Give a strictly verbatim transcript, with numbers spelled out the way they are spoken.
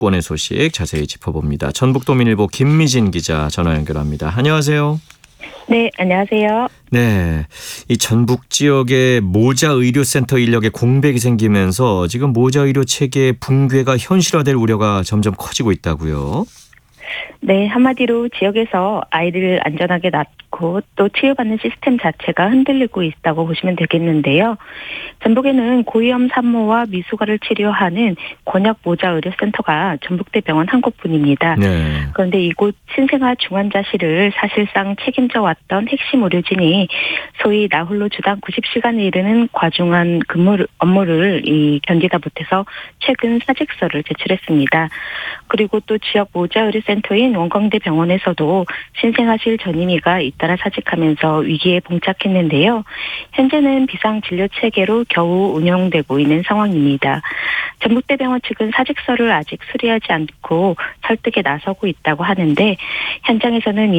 전북권의 소식 자세히 짚어봅니다. 전북도민일보 김미진 기자 전화 연결합니다. 안녕하세요. 네, 안녕하세요. 네, 이 전북 지역의 모자 의료센터 인력에 공백이 생기면서 지금 모자 의료 체계의 붕괴가 현실화될 우려가 점점 커지고 있다고요. 네, 한마디로 지역에서 아이를 안전하게 낳고 또 치유받는 시스템 자체가 흔들리고 있다고 보시면 되겠는데요. 전북에는 고위험 산모와 미숙아를 치료하는 권역 모자 의료센터가 전북대병원 한 곳뿐입니다. 네. 그런데 이곳 신생아 중환자실을 사실상 책임져 왔던 핵심 의료진이 소위 나홀로 주당 구십 시간에 이르는 과중한 근무를, 업무를 이, 견디다 못해서 최근 사직서를 제출했습니다. 그리고 또 지역 모자 의료센터인 원광대 병원에서도 신생아실 전임의가 잇따라 사직하면서 위기에 봉착했는데요. 현재는 비상진료 체계로 겨우 운영되고 있는 상황입니다. 전북대병원 측은 사직서를 아직 수리하지 않고 설득에 나서고 있다고 하는데 현장에서는